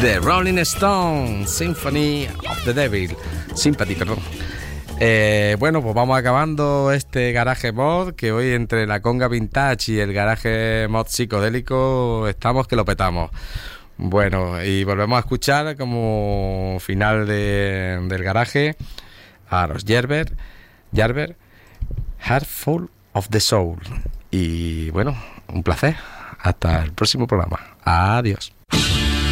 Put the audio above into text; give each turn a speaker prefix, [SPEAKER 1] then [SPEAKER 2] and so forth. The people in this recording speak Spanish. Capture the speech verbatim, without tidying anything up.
[SPEAKER 1] The Rolling Stones, Symphony of the Devil. Sympathy, perdón. Eh, bueno, pues vamos acabando este garaje mod, que hoy entre la conga vintage y el garaje mod psicodélico estamos que lo petamos. Bueno, y volvemos a escuchar como final de, del garaje a los Yerber, Yerber, Heartful of the Soul. Y bueno, un placer. Hasta el próximo programa. Adiós.